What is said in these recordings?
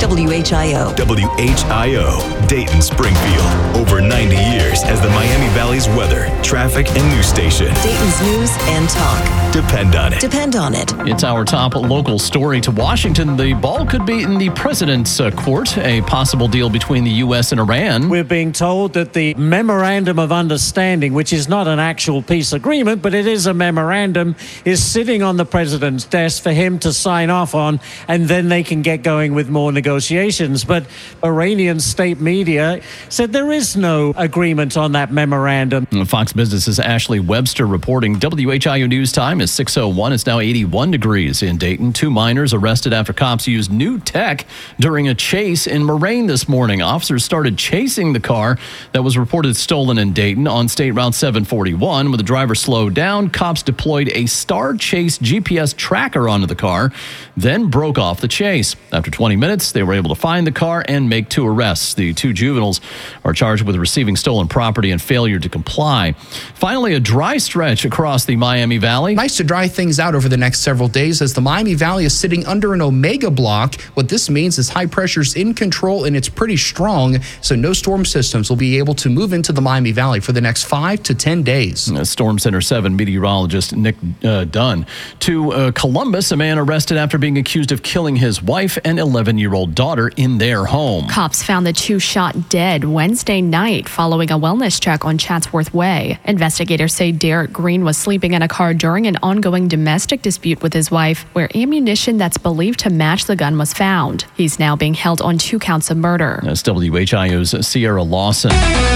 WHIO. WHIO, Dayton, Springfield. Over 90 years as the Miami Valley's weather, traffic, and news station. Dayton's news and talk. Depend on it. Depend on it. It's our top local story to Washington. The ball could be in the president's court. A possible deal between the U.S. and Iran. We're being told that the memorandum of understanding, which is not an actual peace agreement, but it is a memorandum, is sitting on the president's desk for him to sign off on, and then they can get going with more negotiations. But Iranian state media said there is no agreement on that memorandum. Fox Business's Ashley Webster reporting. WHIO News Time is 6:01. It's now 81 degrees in Dayton. 2 minors arrested after cops used new tech during a chase in Moraine this morning. Officers started chasing the car that was reported stolen in Dayton on State Route 741. When the driver slowed down, cops deployed a Star Chase GPS tracker onto the car, then broke off the chase. After 20 minutes, they were able to find the car and make 2 arrests. The 2 juveniles are charged with receiving stolen property and failure to comply. Finally, a dry stretch across the Miami Valley. Nice to dry things out over the next several days as the Miami Valley is sitting under an omega block. What this means is high pressure's in control and it's pretty strong, so no storm systems will be able to move into the Miami Valley for the next 5 to 10 days. Storm Center 7 meteorologist Nick Dunn. To Columbus, a man arrested after being accused of killing his wife and 11-year-old daughter in their home. Cops found the 2 shot dead Wednesday night following a wellness check on Chatsworth Way. Investigators say Derek Green was sleeping in a car during an ongoing domestic dispute with his wife, where ammunition that's believed to match the gun was found. He's now being held on 2 counts of murder. That's WHIO's Sierra Lawson.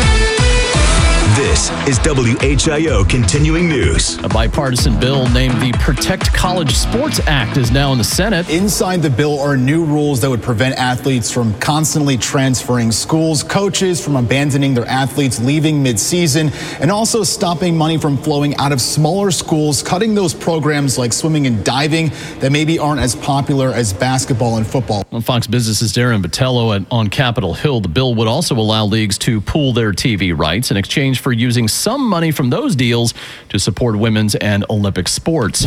This is WHIO Continuing News. A bipartisan bill named the Protect College Sports Act is now in the Senate. Inside the bill are new rules that would prevent athletes from constantly transferring schools, coaches from abandoning their athletes, leaving mid-season, and also stopping money from flowing out of smaller schools, cutting those programs like swimming and diving that maybe aren't as popular as basketball and football. On Fox Business's Darren Botello on Capitol Hill, the bill would also allow leagues to pool their TV rights in exchange for using some money from those deals to support women's and Olympic sports.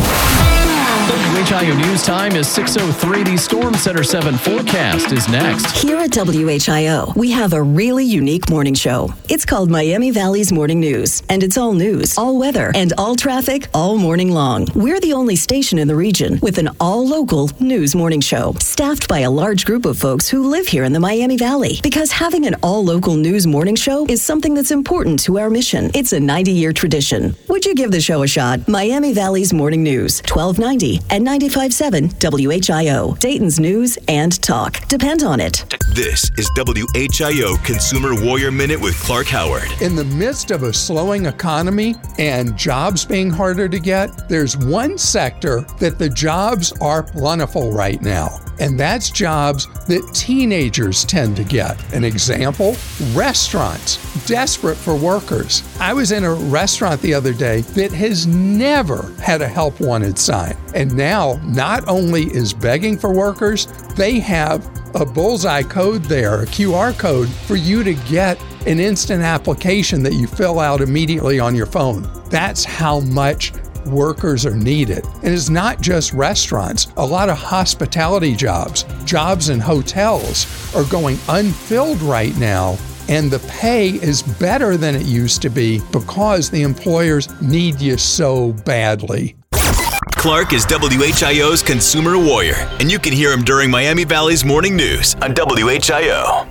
WHIO News Time is 6:03. The Storm Center 7 forecast is next. Here at WHIO, we have a really unique morning show. It's called Miami Valley's Morning News, and it's all news, all weather, and all traffic all morning long. We're the only station in the region with an all-local news morning show, staffed by a large group of folks who live here in the Miami Valley. Because having an all-local news morning show is something that's important to our mission. It's a 90-year tradition. Would you give the show a shot? Miami Valley's Morning News, 1290 and 95.7 WHIO. Dayton's news and talk. Depend on it. This is WHIO Consumer Warrior Minute with Clark Howard. In the midst of a slowing economy and jobs being harder to get, there's one sector that the jobs are plentiful right now, and that's jobs that teenagers tend to get. An example, restaurants, desperate for workers. I was in a restaurant the other day that has never had a help wanted sign, and now not only is begging for workers, they have a bullseye code there, a QR code for you to get an instant application that you fill out immediately on your phone. That's how much workers are needed. And it's not just restaurants. A lot of hospitality jobs in hotels are going unfilled right now, and the pay is better than it used to be because the employers need you so badly. Clark is WHIO's Consumer Warrior, and you can hear him during Miami Valley's Morning News on WHIO.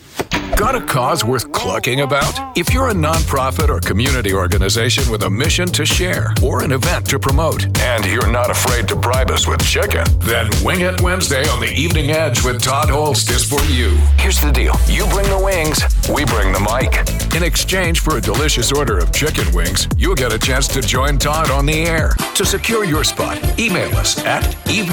Got a cause worth clucking about? If you're a nonprofit or community organization with a mission to share or an event to promote, and you're not afraid to bribe us with chicken, then Wing It Wednesday on the Evening Edge with Todd Holst is for you. Here's the deal. You bring the wings, we bring the mic. In exchange for a delicious order of chicken wings, you'll get a chance to join Todd on the air. To secure your spot, email us at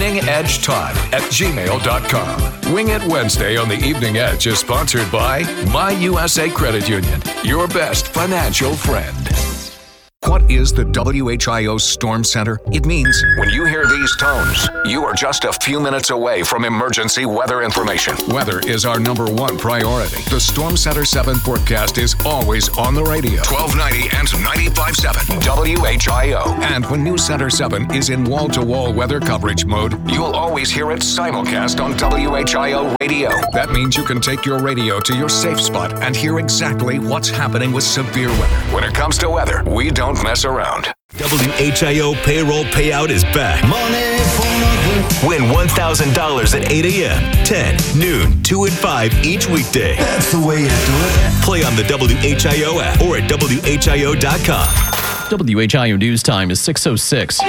eveningedgetodd@gmail.com. Wing It Wednesday on the Evening Edge is sponsored by My USA Credit Union, your best financial friend. What is the WHIO Storm Center? It means when you hear these tones, you are just a few minutes away from emergency weather information. Weather is our number one priority. The Storm Center 7 forecast is always on the radio. 1290 and 95.7 WHIO. And when News Center 7 is in wall-to-wall weather coverage mode, you'll always hear it simulcast on WHIO radio. That means you can take your radio to your safe spot and hear exactly what's happening with severe weather. When it comes to weather, we don't mess around. WHIO payroll payout is back. Win $1,000 at 8 a.m., 10, noon, 2 and 5 each weekday. That's the way to do it. Play on the WHIO app or at WHIO.com. WHIO News Time is 6:06.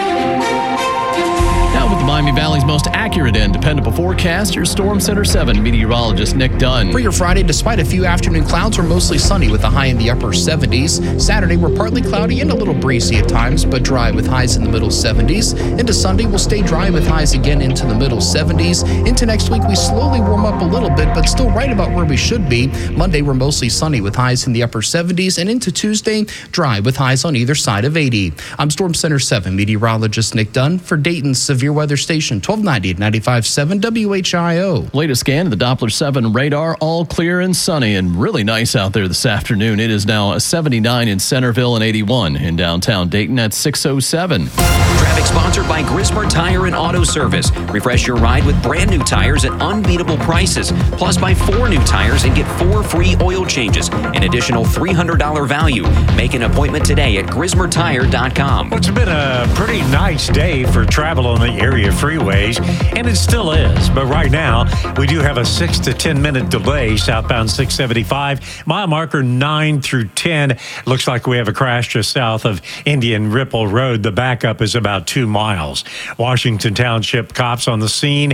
Now with the Miami Valley's most accurate and dependable forecast, your Storm Center 7 meteorologist Nick Dunn. For your Friday, despite a few afternoon clouds, we're mostly sunny with a high in the upper 70s. Saturday, we're partly cloudy and a little breezy at times, but dry with highs in the middle 70s. Into Sunday, we'll stay dry with highs again into the middle 70s. Into next week, we slowly warm up a little bit, but still right about where we should be. Monday, we're mostly sunny with highs in the upper 70s, and into Tuesday, dry with highs on either side of 80. I'm Storm Center 7 meteorologist Nick Dunn for Dayton's Severe Weather Station, 1290 at 95.7 WHIO. Latest scan of the Doppler 7 radar, all clear and sunny and really nice out there this afternoon. It is now a 79 in Centerville and 81 in downtown Dayton at 6:07. Traffic sponsored by Grismer Tire and Auto Service. Refresh your ride with brand new tires at unbeatable prices. Plus, buy 4 new tires and get 4 free oil changes. An additional $300 value. Make an appointment today at GrismerTire.com. Well, it's been a pretty nice day for travel on the area freeways, and it still is. But right now, we do have a 6 to 10 minute delay southbound 675. Mile marker 9 through 10. Looks like we have a crash just south of Indian Ripple Road. The backup is about 2 miles. Washington Township cops on the scene.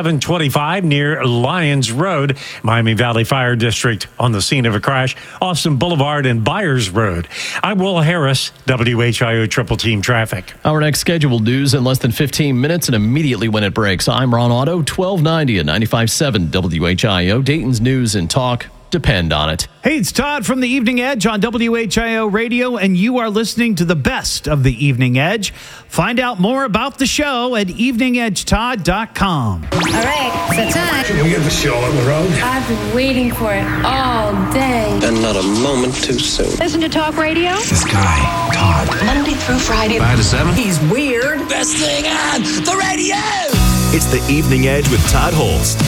725 near Lyons Road. Miami Valley Fire District on the scene of a crash. Austin Boulevard and Byers Road. I'm Will Harris, WHIO Triple Team Traffic. Our next scheduled news in less than 15 minutes and immediately when it breaks. I'm Ron Otto, 1290 at 95.7 WHIO. Dayton's news and talk. Depend on it. Hey, it's Todd from the Evening Edge on WHIO Radio, and you are listening to the best of the Evening Edge. Find out more about the show at eveningedgetodd.com. All right, so time. Can we get the show on the road? I've been waiting for it all day. And not a moment too soon. Listen to talk radio. This guy, Todd. Monday through Friday. 5 to 7. He's weird. Best thing on the radio. It's the Evening Edge with Todd Holst.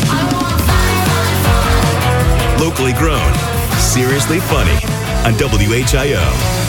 Locally grown, seriously funny on WHIO.